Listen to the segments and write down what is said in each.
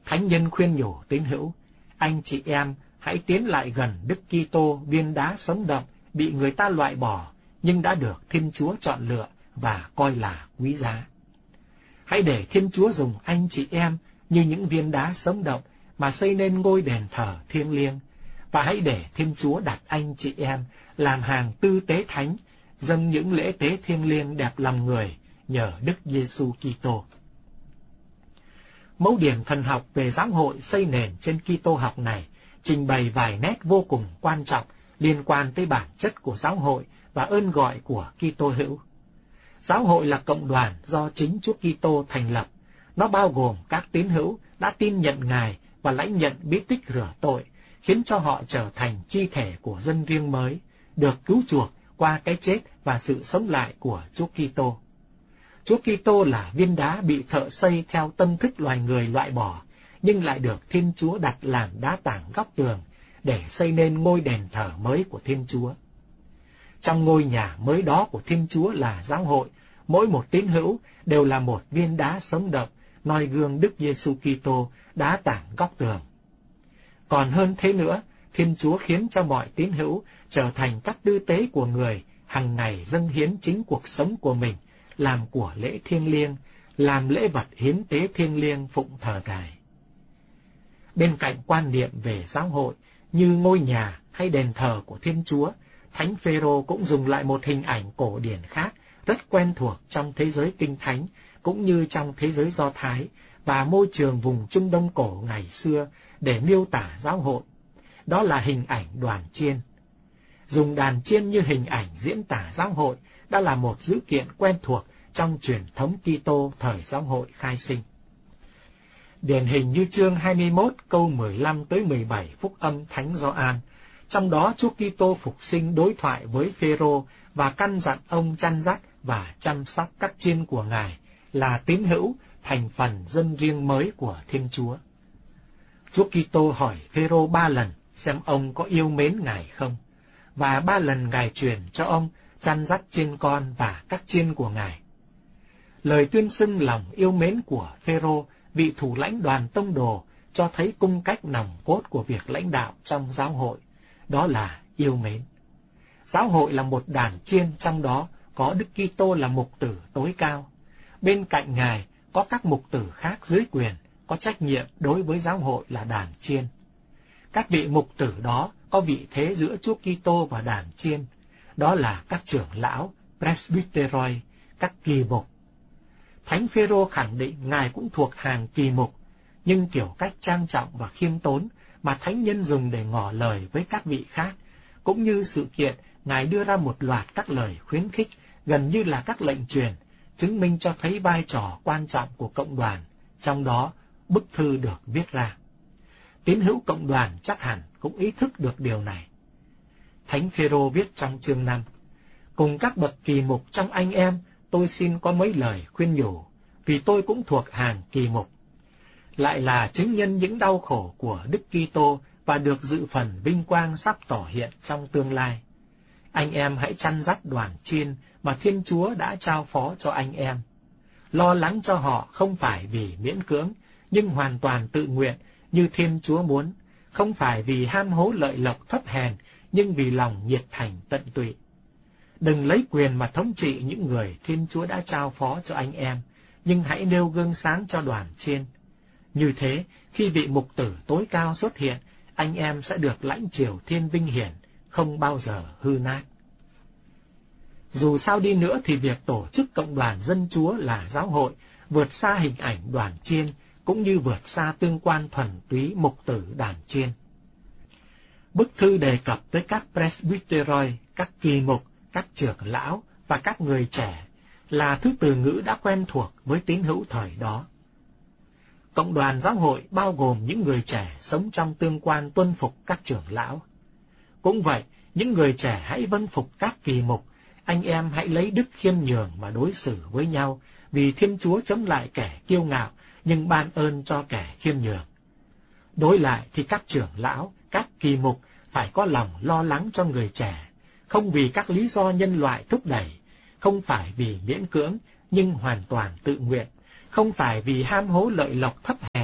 Thánh nhân khuyên nhủ tín hữu: anh chị em hãy tiến lại gần Đức Kitô, viên đá sống động, bị người ta loại bỏ, nhưng đã được Thiên Chúa chọn lựa và coi là quý giá. Hãy để Thiên Chúa dùng anh chị em như những viên đá sống động mà xây nên ngôi đền thờ thiêng liêng, và hãy để Thiên Chúa đặt anh chị em làm hàng tư tế thánh, dâng những lễ tế thiêng liêng đẹp lòng người nhờ Đức Giêsu Kitô. Mẫu điển thần học về giáo hội xây nền trên Kitô học này trình bày vài nét vô cùng quan trọng liên quan tới bản chất của giáo hội và ơn gọi của Kitô hữu. Giáo hội là cộng đoàn do chính Chúa Kitô thành lập. Nó bao gồm các tín hữu đã tin nhận Ngài và lãnh nhận bí tích rửa tội, khiến cho họ trở thành chi thể của dân riêng mới, được cứu chuộc qua cái chết và sự sống lại của Chúa Kitô. Chúa Kitô là viên đá bị thợ xây theo tâm thức loài người loại bỏ, nhưng lại được Thiên Chúa đặt làm đá tảng góc tường để xây nên ngôi đền thờ mới của Thiên Chúa. Trong ngôi nhà mới đó của Thiên Chúa là giáo hội, mỗi một tín hữu đều là một viên đá sống động, noi gương Đức Giêsu Kitô, đá tảng góc tường. Còn hơn thế nữa, Thiên Chúa khiến cho mọi tín hữu trở thành các tư tế của người, hằng ngày dâng hiến chính cuộc sống của mình, làm của lễ thiêng liêng, làm lễ vật hiến tế thiêng liêng phụng thờ Ngài. Bên cạnh quan niệm về giáo hội như ngôi nhà hay đền thờ của Thiên Chúa, Thánh Phêrô cũng dùng lại một hình ảnh cổ điển khác rất quen thuộc trong thế giới Kinh Thánh cũng như trong thế giới Do Thái và môi trường vùng Trung Đông cổ ngày xưa để miêu tả giáo hội. Đó là hình ảnh đoàn chiên. Dùng đàn chiên như hình ảnh diễn tả giáo hội đã là một dữ kiện quen thuộc trong truyền thống Kitô thời giáo hội khai sinh. Điển hình như chương 21 câu 15 tới 17 Phúc âm Thánh Gioan, trong đó Chúa Kitô phục sinh đối thoại với Phêrô và căn dặn ông chăn dắt và chăm sóc các chiên của Ngài là tín hữu thành phần dân riêng mới của Thiên Chúa. Chúa Kitô hỏi Phêrô 3 lần xem ông có yêu mến Ngài không, và 3 lần Ngài truyền cho ông chăn dắt chiên con và các chiên của Ngài. Lời tuyên xưng lòng yêu mến của Phêrô, vị thủ lãnh đoàn tông đồ, cho thấy cung cách nòng cốt của việc lãnh đạo trong giáo hội, đó là yêu mến. Giáo hội là một đàn chiên, trong đó có Đức Kitô là mục tử tối cao. Bên cạnh Ngài có các mục tử khác dưới quyền, có trách nhiệm đối với giáo hội là đàn chiên. Các vị mục tử đó có vị thế giữa Chúa Kitô và đàn chiên, đó là các trưởng lão, presbyteroi, các kỳ mục. Thánh Phêrô khẳng định Ngài cũng thuộc hàng kỳ mục, nhưng kiểu cách trang trọng và khiêm tốn mà thánh nhân dùng để ngỏ lời với các vị khác, cũng như sự kiện Ngài đưa ra một loạt các lời khuyến khích gần như là các lệnh truyền, chứng minh cho thấy vai trò quan trọng của cộng đoàn, trong đó bức thư được viết ra. Tín hữu cộng đoàn chắc hẳn cũng ý thức được điều này. Thánh Phêrô viết trong chương 5, cùng các bậc kỳ mục trong anh em, tôi xin có mấy lời khuyên nhủ, vì tôi cũng thuộc hàng kỳ mục. Lại là chứng nhân những đau khổ của Đức Kitô và được dự phần vinh quang sắp tỏ hiện trong tương lai. Anh em hãy chăn dắt đoàn chiên mà Thiên Chúa đã trao phó cho anh em. Lo lắng cho họ không phải vì miễn cưỡng, nhưng hoàn toàn tự nguyện như Thiên Chúa muốn, không phải vì ham hố lợi lộc thấp hèn, nhưng vì lòng nhiệt thành tận tụy. Đừng lấy quyền mà thống trị những người Thiên Chúa đã trao phó cho anh em, nhưng hãy nêu gương sáng cho đoàn chiên. Như thế, khi vị mục tử tối cao xuất hiện, anh em sẽ được lãnh chiều thiên vinh hiển, không bao giờ hư nát. Dù sao đi nữa thì việc tổ chức cộng đoàn dân Chúa là giáo hội vượt xa hình ảnh đoàn chiên, cũng như vượt xa tương quan thuần túy mục tử đàn chiên. Bức thư đề cập tới các presbyteroi, các kỳ mục, các trưởng lão và các người trẻ là thứ từ ngữ đã quen thuộc với tín hữu thời đó. Cộng đoàn giáo hội bao gồm những người trẻ sống trong tương quan tuân phục các trưởng lão. Cũng vậy, những người trẻ hãy vâng phục các kỳ mục, anh em hãy lấy đức khiêm nhường mà đối xử với nhau, vì Thiên Chúa chống lại kẻ kiêu ngạo, nhưng ban ơn cho kẻ khiêm nhường. Đối lại thì các trưởng lão, các kỳ mục phải có lòng lo lắng cho người trẻ, không vì các lý do nhân loại thúc đẩy, không phải vì miễn cưỡng, nhưng hoàn toàn tự nguyện, không phải vì ham hố lợi lộc thấp hèn,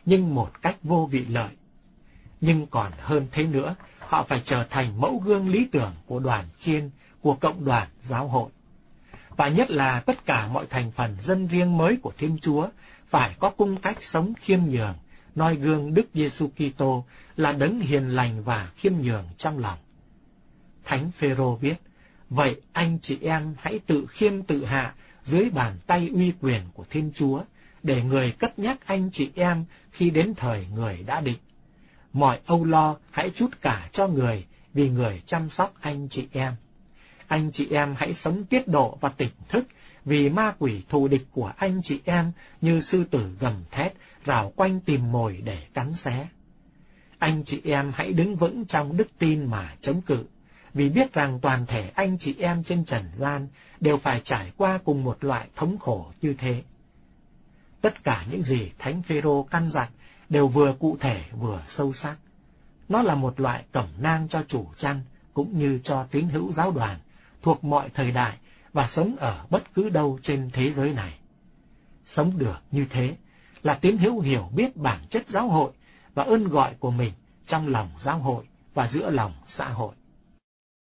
nhưng một cách vô vị lợi. Nhưng còn hơn thế nữa, họ phải trở thành mẫu gương lý tưởng của đoàn chiên, của cộng đoàn giáo hội. Và nhất là tất cả mọi thành phần dân riêng mới của Thiên Chúa phải có cung cách sống khiêm nhường, noi gương Đức Giêsu Kitô là đấng hiền lành và khiêm nhường trong lòng. Thánh Phêrô viết: vậy anh chị em hãy tự khiêm tự hạ dưới bàn tay uy quyền của Thiên Chúa, để người cất nhắc anh chị em khi đến thời người đã định. Mọi âu lo hãy trút cả cho người, vì người chăm sóc anh chị em. Anh chị em hãy sống tiết độ và tỉnh thức, vì ma quỷ thù địch của anh chị em như sư tử gầm thét, rào quanh tìm mồi để cắn xé. Anh chị em hãy đứng vững trong đức tin mà chống cự, vì biết rằng toàn thể anh chị em trên trần gian đều phải trải qua cùng một loại thống khổ như thế. Tất cả những gì Thánh Phêrô căn dặn đều vừa cụ thể vừa sâu sắc. Nó là một loại cẩm nang cho chủ chăn cũng như cho tín hữu giáo đoàn thuộc mọi thời đại và sống ở bất cứ đâu trên thế giới này. Sống được như thế là tín hữu hiểu biết bản chất giáo hội và ơn gọi của mình trong lòng giáo hội và giữa lòng xã hội.